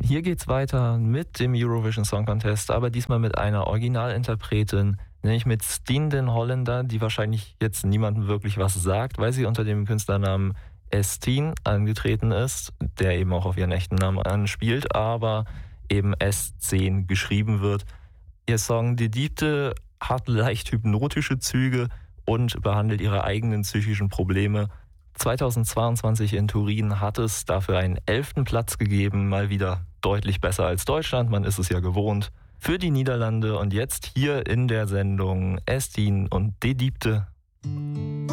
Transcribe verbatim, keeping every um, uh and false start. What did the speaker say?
Hier geht's weiter mit dem Eurovision Song Contest, aber diesmal mit einer Originalinterpretin, nämlich mit Stien den Hollander, die wahrscheinlich jetzt niemandem wirklich was sagt, weil sie unter dem Künstlernamen Stien angetreten ist, der eben auch auf ihren echten Namen anspielt, aber eben S zehn geschrieben wird. Ihr Song Die Diebte hat leicht hypnotische Züge und behandelt ihre eigenen psychischen Probleme. zweitausendzweiundzwanzig in Turin hat es dafür einen elften Platz gegeben, mal wieder deutlich besser als Deutschland, man ist es ja gewohnt. Für die Niederlande und jetzt hier in der Sendung Stien und Die Diebte.